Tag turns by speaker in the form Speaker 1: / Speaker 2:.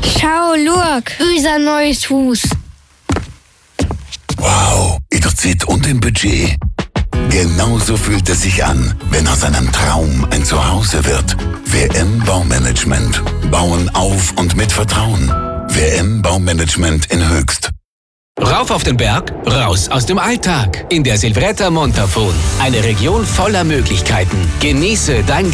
Speaker 1: Schau, look, unser neues Haus.
Speaker 2: Wow, in der Zeit und im Budget. Genauso fühlt es sich an, wenn aus einem Traum ein Zuhause wird. WM Baumanagement. Bauen auf und mit Vertrauen. WM Baumanagement in Höchst.
Speaker 3: Rauf auf den Berg, raus aus dem Alltag. In der Silvretta Montafon. Eine Region voller Möglichkeiten. Genieße dein